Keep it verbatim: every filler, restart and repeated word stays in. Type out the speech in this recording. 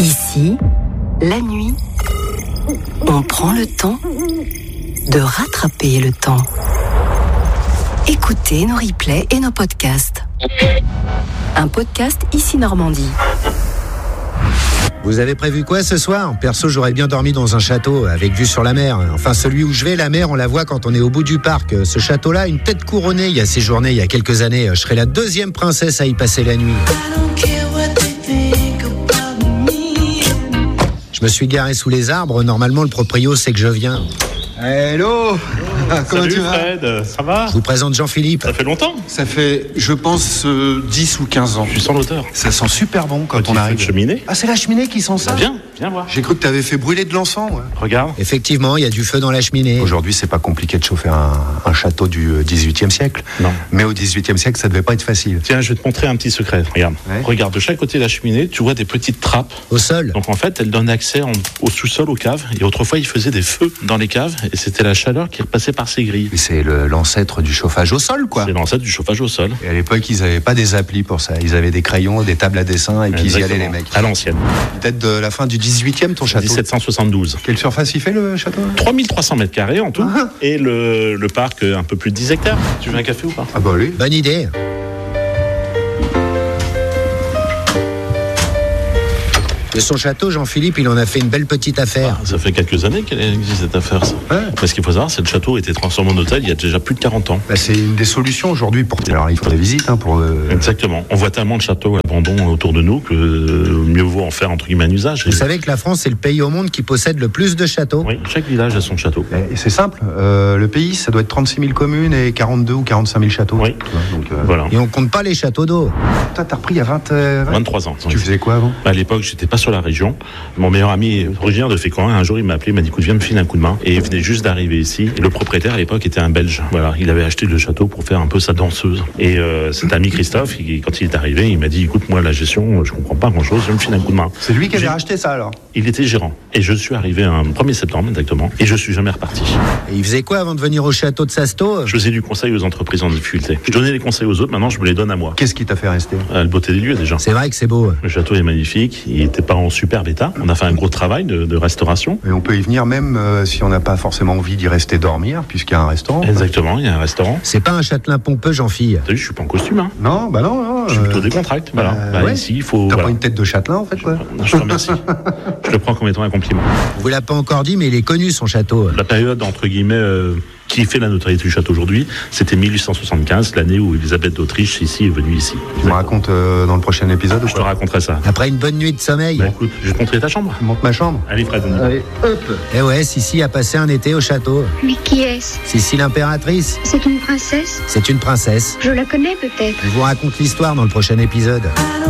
Ici, la nuit, on prend le temps de rattraper le temps. Écoutez nos replays et nos podcasts. Un podcast Ici Normandie. Vous avez prévu quoi ce soir ? Perso, j'aurais bien dormi dans un château avec vue sur la mer. Enfin, celui où je vais, la mer, on la voit quand on est au bout du parc. Ce château-là, une tête couronnée, il y a séjourné il y a quelques années. Je serai la deuxième princesse à y passer la nuit. Je me suis garé sous les arbres. Normalement, le proprio sait que je viens. Hello. Comment Salut tu vas ? Fred, ça va ? Je vous présente Jean-Philippe. Ça fait longtemps ? Ça fait, je pense, euh, dix ou quinze ans. Je suis sans l'auteur. Ça sent super bon quand Quand on il fait arrive. une cheminée. Ah, c'est la cheminée qui sent ça ? Viens, viens voir. J'ai cru que tu avais fait brûler de l'encens. Ouais. Regarde. Effectivement, il y a du feu dans la cheminée. Aujourd'hui, c'est pas compliqué de chauffer un, un château du dix-huitième siècle. Non. Mais au dix-huitième siècle, ça devait pas être facile. Tiens, je vais te montrer un petit secret. Regarde. Ouais. Regarde, de chaque côté de la cheminée, tu vois des petites trappes. Au sol. Donc en fait, elles donnent accès en- au sous-sol, aux caves. Et autrefois, ils faisaient des feux dans les caves. Et c'était la chaleur qui repassait par ces grilles. Mais c'est le- l'ancêtre du chauffage au sol, quoi. C'est l'ancêtre du chauffage au sol. Et à l'époque, ils avaient pas des applis pour ça. Ils avaient des crayons, des tables à dessin, et puis ils y allaient, les Exactement. mecs. À l'ancienne. Peut-être de la fin du dix-huitième, ton château. dix-sept cent soixante-douze. Quelle surface il fait, le château ? trois mille trois cents mètres carrés en tout. Ah. Et le, le parc, euh, un peu plus de dix hectares. Tu veux un café ou pas ? Ah bah oui. Bonne idée. De son château, Jean-Philippe, il en a fait une belle petite affaire. Ça fait quelques années qu'elle existe cette affaire, ça. Ouais. Mais ce qu'il faut savoir, c'est que le château a été transformé en hôtel il y a déjà plus de quarante ans. Bah, c'est une des solutions aujourd'hui pour. Alors il faut des visites hein, pour. euh, Exactement. On voit tellement de châteaux à l'abandon autour de nous que euh, mieux vaut en faire entre guillemets un usage. Vous Et- savez que la France est le pays au monde qui possède le plus de châteaux. Oui, chaque village a son château. Et c'est simple, euh, le pays, ça doit être trente-six mille communes et quarante-deux ou quarante-cinq mille châteaux. Oui. Tu vois, donc, euh, Voilà. Et on compte pas les châteaux d'eau. Toi, t'as repris il y a vingt, euh, vingt vingt-trois ans. Tu faisais quoi avant ? À l'époque, j'étais pas sur la région. Mon meilleur ami est originaire de Fécamp. Un jour, il m'a appelé, il m'a dit écoute, viens me filer un coup de main. Et il venait juste d'arriver ici. Et le propriétaire à l'époque était un Belge. Voilà, il avait acheté le château pour faire un peu sa danseuse. Et euh, cet ami Christophe, il- quand il est arrivé, il m'a dit écoute, moi la gestion, je comprends pas grand chose. Viens me filer un coup de main. C'est lui qui avait J'ai- racheté ça alors ? Il était gérant. Et je suis arrivé un premier septembre exactement. Et je suis jamais reparti. Et il faisait quoi avant de venir au château de Sasto ? Je faisais du conseil aux entreprises en difficulté. Je donnais les conseils aux autres. Maintenant, je me les donne à moi. Qu'est-ce qui t'a fait rester ? À la beauté des lieux déjà. C'est vrai que c'est beau. Le château est magnifique, il n'était pas en superbe état. On a fait un gros travail de, de restauration. Et on peut y venir même euh, si on n'a pas forcément envie d'y rester dormir, puisqu'il y a un restaurant. Exactement, il y a un restaurant. C'est pas un châtelain pompeux, Jean-Fille. T'as vu, je suis pas en costume, hein. Non, bah non, non. Je suis euh, plutôt décontracté. Voilà. euh, Bah, ouais. Ici, il faut. T'as Voilà. pas une tête de châtelain en fait, quoi ? Je te remercie. Je le prends comme étant un compliment. On vous l'a pas encore dit, mais il est connu, son château. La période, entre guillemets, euh, qui fait la notoriété du château aujourd'hui, c'était mille huit cent soixante-quinze, l'année où Elisabeth d'Autriche ici est venue ici. Tu me racontes euh, dans le prochain épisode ou Je te quoi ? raconterai ça. Après une bonne nuit de sommeil. Bah écoute, je vais te montrer ta chambre. Tu montes ma chambre ? Allez, Fred, on y va. Allez, hop ! Eh ouais, Sissi a passé un été au château. Mais qui est-ce ? Sissi l'impératrice, C'est une princesse ? c'est une princesse. Je la connais peut-être. On vous raconte l'histoire dans le prochain épisode.